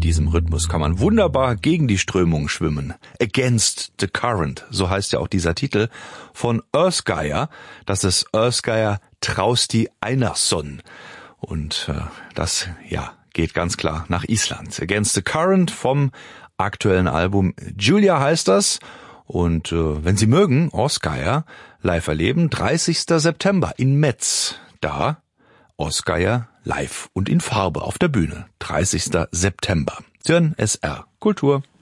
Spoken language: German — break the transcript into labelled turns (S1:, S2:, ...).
S1: Mit diesem Rhythmus kann man wunderbar gegen die Strömung schwimmen. Against the Current, so heißt ja auch dieser Titel von Ásgeir. Das ist Ásgeir Trausti Einarsson. Und das geht ganz klar nach Island. Against the Current vom aktuellen Album Julia heißt das. Und wenn Sie mögen, Ásgeir live erleben, 30. September in Metz. Da Ásgeir live und in Farbe auf der Bühne. 30. September. Sie hören SR Kultur.